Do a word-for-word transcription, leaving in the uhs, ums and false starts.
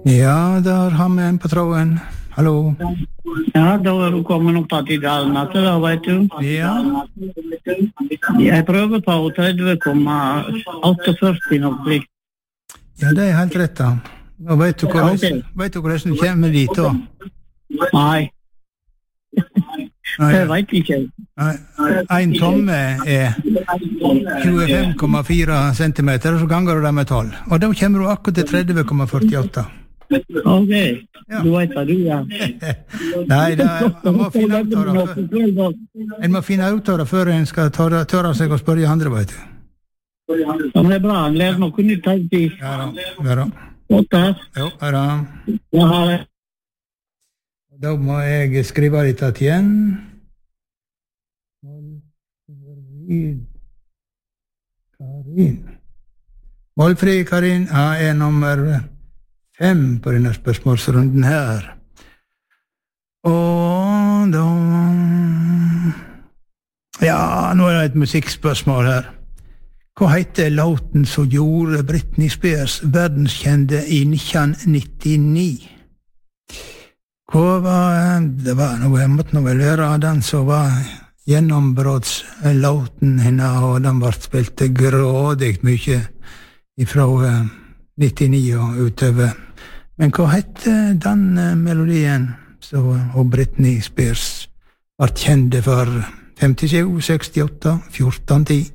Ja, der har vi en på tråden. Hallo. Ja, da er du kommet opp til Dalnatt, da, vet du. Ja. Jeg prøver på tretti komma førtiåtte nok slik. Ja, det er helt rett da. Og vet du hvordan, Ja, ok. vet du hvordan du kommer dit da? Nei. Nei. Det vet jeg ikke. Nei. En tomme er tjuefem komma fire centimeter, og så ganger du det med tolv. Og da kommer du akkurat til tretti komma førtiåtte. Ok, Ja. du vet hva du er. Nei, det er, man må finne ut av det før, en må finne ut av det før en skal tørre, tørre seg og spørre andre, vet du. Ja, det er bra, han lærer noe nytt alltid. Ja da, ja da. Godt her. Jo, ja da. Jeg har det. Da må jeg skrive litt igjen. Karin. Målfri Karin ja, er nummer fem på denne spørsmålsrunden her. Og da... Ja, nå er det et musikkspørsmål her. Hva heter låten som gjorde Britney Spears verdenskjente i nitten nittini? Hva var... Det var noe, jeg måtte nå vel være den som var gjennombrottslåten henne, og den ble spilt grådig mye ifra nittini og utover. Men hva heter den melodien som og Britney Spears ble kjent for femtisju, sekstiåtte, fjorten, ti?